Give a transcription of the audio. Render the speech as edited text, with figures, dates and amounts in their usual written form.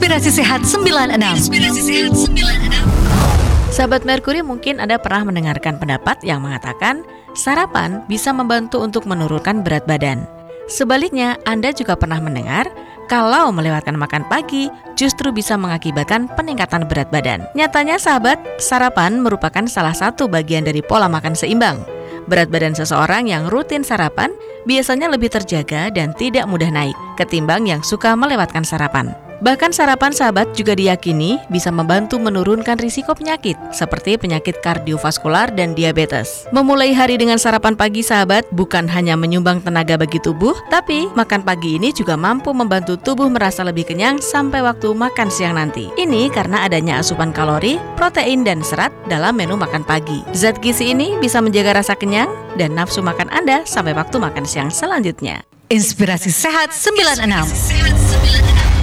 Inspirasi Sehat 96. Sahabat Merkuri, mungkin Anda pernah mendengarkan pendapat yang mengatakan sarapan bisa membantu untuk menurunkan berat badan. Sebaliknya, Anda juga pernah mendengar kalau melewatkan makan pagi justru bisa mengakibatkan peningkatan berat badan. Nyatanya sahabat, sarapan merupakan salah satu bagian dari pola makan seimbang. Berat badan seseorang yang rutin sarapan biasanya lebih terjaga dan tidak mudah naik ketimbang yang suka melewatkan sarapan. Bahkan sarapan sahabat juga diyakini bisa membantu menurunkan risiko penyakit seperti penyakit kardiovaskular dan diabetes. Memulai hari dengan sarapan pagi sahabat bukan hanya menyumbang tenaga bagi tubuh, tapi makan pagi ini juga mampu membantu tubuh merasa lebih kenyang sampai waktu makan siang nanti. Ini karena adanya asupan kalori, protein, dan serat dalam menu makan pagi. Zat gizi ini bisa menjaga rasa kenyang dan nafsu makan Anda sampai waktu makan siang selanjutnya. Inspirasi Sehat 96.